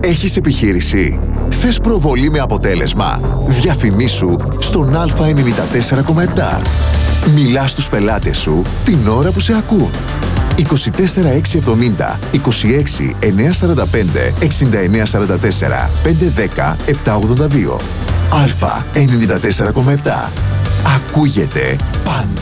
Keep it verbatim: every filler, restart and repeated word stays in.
Έχεις επιχείρηση? Θες προβολή με αποτέλεσμα? Διαφημίσου στον Α ενενήντα τέσσερα κόμμα επτά. Μιλάς στους πελάτες σου την ώρα που σε ακούν. είκοσι τέσσερα έξι εβδομήντα, είκοσι έξι εννιακόσια σαράντα πέντε, εξήντα εννέα σαράντα τέσσερα, πεντακόσια δέκα, επτακόσια ογδόντα δύο. Α ενενήντα τέσσερα κόμμα επτά. Ακούγεται πάντα.